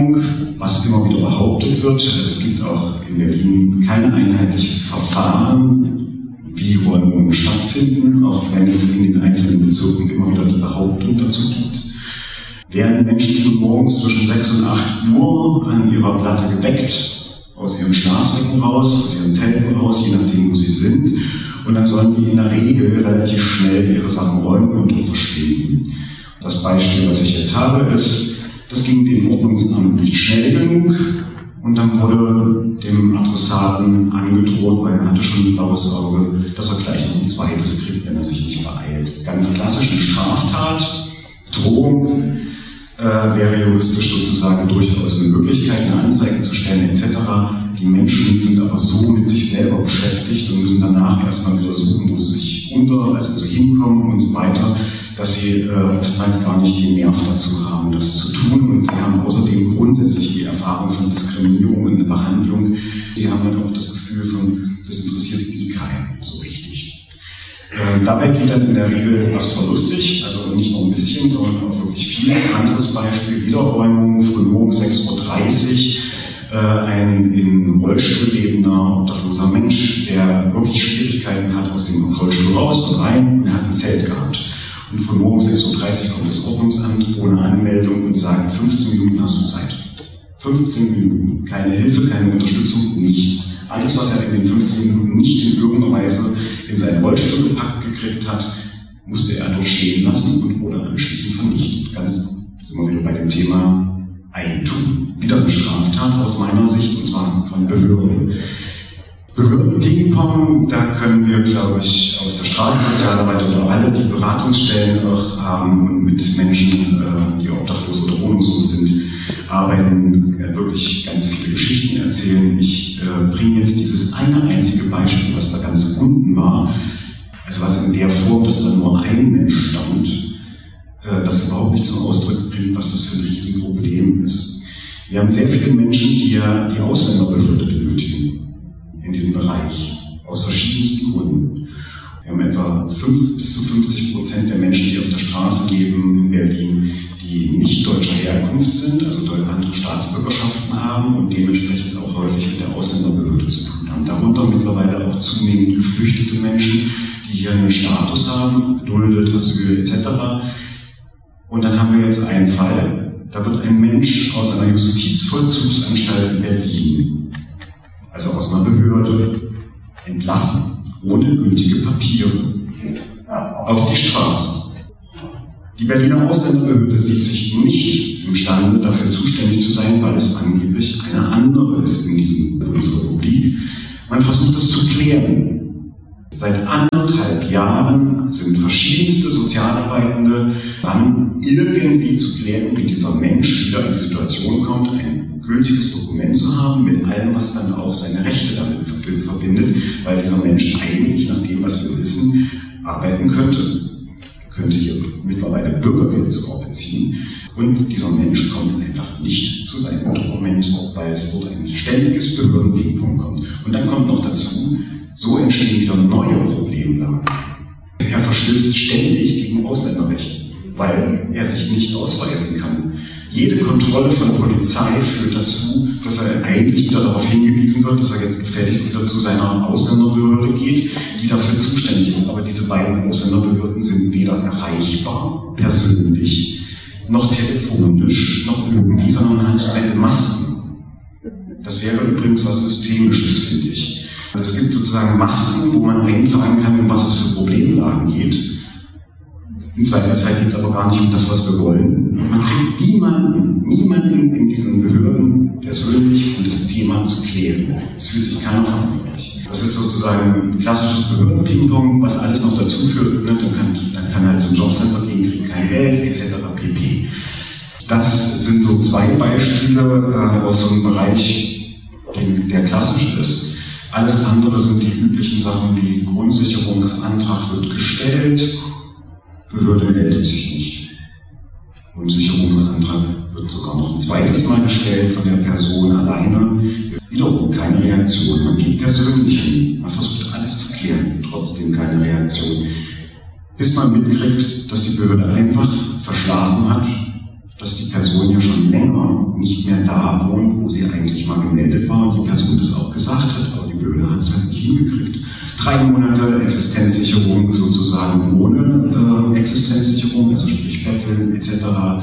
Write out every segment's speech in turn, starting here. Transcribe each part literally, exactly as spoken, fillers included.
Ordnung, was immer wieder behauptet wird. Also es gibt auch in Berlin kein einheitliches Verfahren, wie Räumungen stattfinden, auch wenn es in den einzelnen Bezirken immer wieder die Behauptung dazu gibt. Werden Menschen von morgens zwischen sechs und acht Uhr an ihrer Platte geweckt, aus ihren Schlafsäcken raus, aus ihren Zelten raus, je nachdem, wo sie sind, und dann sollen die in der Regel relativ schnell ihre Sachen räumen und dort verschwinden. Das Beispiel, was ich jetzt habe, ist, das ging dem Ordnungsamt nicht schnell genug und dann wurde dem Adressaten angedroht, weil er hatte schon ein blaues Auge, dass er gleich noch ein zweites kriegt, wenn er sich nicht beeilt. Ganz klassisch eine Straftat, Drohung, äh, wäre juristisch sozusagen durchaus eine Möglichkeit, eine Anzeige zu stellen et cetera. Die Menschen sind aber so mit sich selber beschäftigt und müssen danach erstmal wieder suchen, wo sie sich unter, also wo sie hinkommen und so weiter, dass sie äh, oftmals gar nicht den Nerv dazu haben, das zu tun. Und sie haben außerdem grundsätzlich die Erfahrung von Diskriminierung in der Behandlung. Sie haben halt auch das Gefühl von, das interessiert die keinen so richtig. Äh, dabei geht dann in der Regel was verlustig, also nicht nur ein bisschen, sondern auch wirklich viel. Ein anderes Beispiel, Wiederräumung, frühmorgens sechs Uhr dreißig. Ein in Rollstuhl lebender obdachloser Mensch, der wirklich Schwierigkeiten hat, aus dem Rollstuhl raus und rein, und er hat ein Zelt gehabt. Und von morgens sechs Uhr dreißig kommt das Ordnungsamt ohne Anmeldung und sagt, fünfzehn Minuten hast du Zeit. fünfzehn Minuten. Keine Hilfe, keine Unterstützung, nichts. Alles, was er in den fünfzehn Minuten nicht in irgendeiner Weise in seinen Rollstuhl gepackt gekriegt hat, musste er dort stehen lassen und wurde anschließend vernichtet. Ganz sind wir wieder bei dem Thema Eigentum. Wieder eine Straftat aus meiner Sicht, und zwar von Behörden. Behörden-Ping-Pong, da können wir, glaube ich, aus der Straßensozialarbeit oder alle, die Beratungsstellen auch haben und mit Menschen, die obdachlos oder wohnungslos sind, arbeiten, wirklich ganz viele Geschichten erzählen. Ich bringe jetzt dieses eine einzige Beispiel, was da ganz unten war, also was in der Form, dass da nur ein Mensch stand, das überhaupt nicht zum Ausdruck bringt, was das für ein Riesenproblem ist. Wir haben sehr viele Menschen, die ja die Ausländerbehörde benötigen in diesem Bereich, aus verschiedensten Gründen. Wir haben etwa fünf bis zu fünfzig Prozent der Menschen, die auf der Straße leben in Berlin, die nicht deutscher Herkunft sind, also andere Staatsbürgerschaften haben und dementsprechend auch häufig mit der Ausländerbehörde zu tun haben. Darunter mittlerweile auch zunehmend geflüchtete Menschen, die hier einen Status haben, geduldet, Asyl et cetera. Und dann haben wir jetzt einen Fall, da wird ein Mensch aus einer Justizvollzugsanstalt in Berlin, also aus einer Behörde, entlassen, ohne gültige Papiere, auf die Straße. Die Berliner Ausländerbehörde sieht sich nicht imstande, dafür zuständig zu sein, weil es angeblich eine andere ist in diesem Bundesrepublik. Man versucht es zu klären. Seit anderthalb Jahren sind verschiedenste Sozialarbeitende dran, irgendwie zu klären, wie dieser Mensch wieder in die Situation kommt, ein gültiges Dokument zu haben, mit allem, was dann auch seine Rechte damit verbindet, weil dieser Mensch eigentlich, nach dem, was wir wissen, arbeiten könnte. Er könnte hier mittlerweile Bürgergeld sogar beziehen. Und dieser Mensch kommt einfach nicht zu seinem Dokument, weil es dort ein ständiges Behörden-Ping-Pong kommt. Und dann kommt noch dazu, so entstehen wieder neue Problemlagen. Er verstößt ständig gegen Ausländerrecht, weil er sich nicht ausweisen kann. Jede Kontrolle von der Polizei führt dazu, dass er eigentlich wieder darauf hingewiesen wird, dass er jetzt gefälligst wieder zu seiner Ausländerbehörde geht, die dafür zuständig ist. Aber diese beiden Ausländerbehörden sind weder erreichbar, persönlich, noch telefonisch, noch irgendwie, sondern man hat so eine Masken. Das wäre übrigens was Systemisches, finde ich. Es gibt sozusagen Masken, wo man eintragen kann, um was es für Problemlagen geht. Im Zweifelsfall geht es aber gar nicht um das, was wir wollen. Man kriegt niemanden, niemanden in diesen Behörden persönlich, um das Thema zu klären. Es fühlt sich keiner verantwortlich. Das ist sozusagen ein klassisches Behörden-Ping-Pong, was alles noch dazu führt. Ne? Dann, kann, dann kann halt zum Jobcenter gehen, kriegt kein Geld, et cetera pp. Das sind so zwei Beispiele äh, aus so einem Bereich, der klassisch ist. Alles andere sind die üblichen Sachen wie Grundsicherungsantrag wird gestellt, Behörde meldet sich nicht. Grundsicherungsantrag wird sogar noch ein zweites Mal gestellt von der Person alleine. Wiederum keine Reaktion. Man geht persönlich hin, man versucht alles zu klären, trotzdem keine Reaktion. Bis man mitkriegt, dass die Behörde einfach verschlafen hat, dass die Person ja schon länger nicht mehr da wohnt, wo sie eigentlich mal gemeldet war und die Person das auch gesagt hat, aber die Behörde hat es halt nicht hingekriegt. Drei Monate Existenzsicherung sozusagen ohne äh, Existenzsicherung, also sprich Betteln et cetera.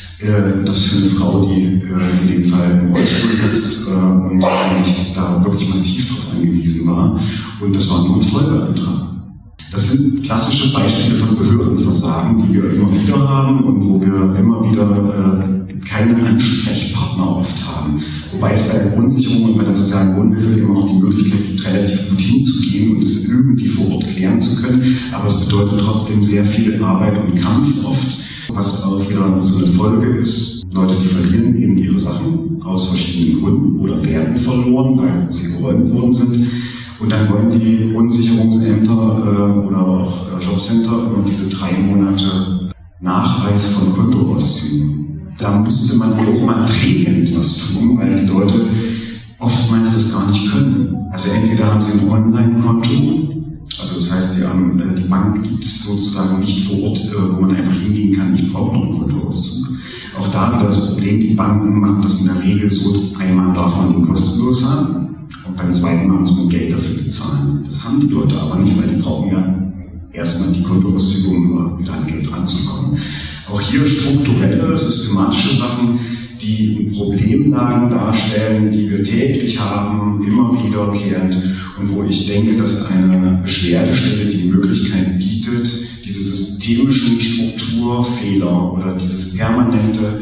Äh, das für eine Frau, die äh, in dem Fall im Rollstuhl sitzt äh, und eigentlich da wirklich massiv drauf angewiesen war. Und das war nur ein Folgeantrag. Das sind klassische Beispiele von Behördenversagen, die wir immer wieder haben und wo wir immer wieder äh, keine Ansprechpartner oft haben. Wobei es bei der Grundsicherung und bei der sozialen Wohnhilfe immer noch die Möglichkeit gibt, relativ gut hinzugehen und es irgendwie vor Ort klären zu können. Aber es bedeutet trotzdem sehr viel Arbeit und Kampf oft, was auch wieder so eine Folge ist. Leute, die verlieren eben ihre Sachen aus verschiedenen Gründen oder werden verloren, weil sie geräumt worden sind. Und dann wollen die Grundsicherungsämter äh, oder auch äh, Jobcenter immer diese drei Monate Nachweis von Kontoauszügen. Da musste man auch mal dringend was tun, weil die Leute oftmals das gar nicht können. Also entweder haben sie ein Online-Konto, also das heißt, die, haben, äh, die Bank gibt es sozusagen nicht vor Ort, äh, wo man einfach hingehen kann, ich brauche noch einen Kontoauszug. Auch da wieder das Problem, die Banken machen das in der Regel so, einmal darf man den kostenlos haben. Und beim zweiten Mal muss man Geld dafür bezahlen. Das haben die Leute aber nicht, weil die brauchen ja erstmal die Kontoauszüge, um wieder an Geld ranzukommen. Auch hier strukturelle, systematische Sachen, die Problemlagen darstellen, die wir täglich haben, immer wiederkehrend und wo ich denke, dass eine Beschwerdestelle die Möglichkeit bietet, diese systemischen Strukturfehler oder dieses permanente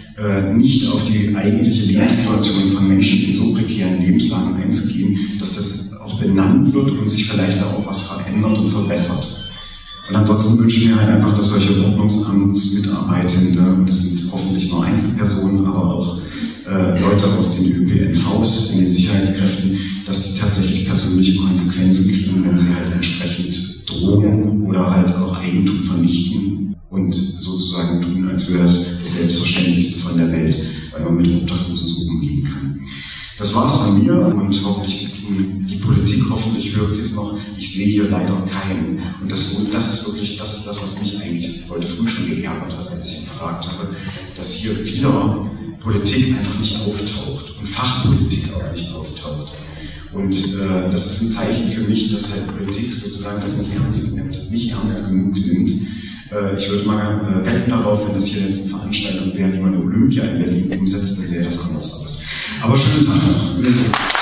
nicht auf die eigentliche Lebenssituation von Menschen in so prekären Lebenslagen einzugehen, dass das auch benannt wird und sich vielleicht da auch was verändert und verbessert. Und ansonsten wünsche ich mir halt einfach, dass solche Ordnungsamtsmitarbeitende, und das sind hoffentlich nur Einzelpersonen, aber auch äh, Leute aus den Ö P N Vs, in den Sicherheitskräften, dass die tatsächlich persönliche Konsequenzen kriegen, wenn sie halt entsprechend drohen oder halt auch Eigentum vernichten und sozusagen tun, als wäre es das Selbstverständlichste von der Welt, weil man mit Obdachlosen so umgehen kann. Das war's von mir und hoffentlich gibt es die Politik, hoffentlich hört sie es noch. Ich sehe hier leider keinen. Und das, das ist wirklich, das ist das, was mich eigentlich heute früh schon geärgert hat, als ich gefragt habe, dass hier wieder Politik einfach nicht auftaucht und Fachpolitik auch nicht auftaucht. Und äh, das ist ein Zeichen für mich, dass halt Politik sozusagen das nicht ernst nimmt, nicht ernst genug nimmt. Äh, ich würde mal äh, wetten darauf, wenn das hier jetzt eine Veranstaltung wäre, wie man Olympia in Berlin umsetzt, dann sähe das anders aus. Aber schönen Tag noch.